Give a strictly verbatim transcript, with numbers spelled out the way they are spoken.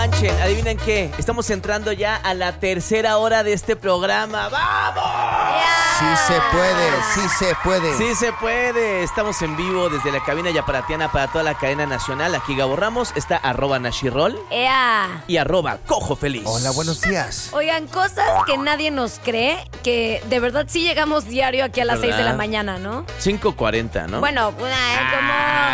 Manchen, adivinen qué, estamos entrando ya a la tercera hora de este programa. ¡Vamos! Sí se puede, sí se puede. Sí se puede, estamos en vivo desde la cabina yaparatiana para toda la cadena nacional. Aquí Gabo Ramos, está arroba Nashirol ¡Ea! y arroba Cojo Feliz. Hola, buenos días. Oigan, cosas que nadie nos cree, que de verdad sí llegamos diario aquí a las ¿Verdad? seis de la mañana, ¿no? cinco cuarenta, ¿no? Bueno, pues, ay, como...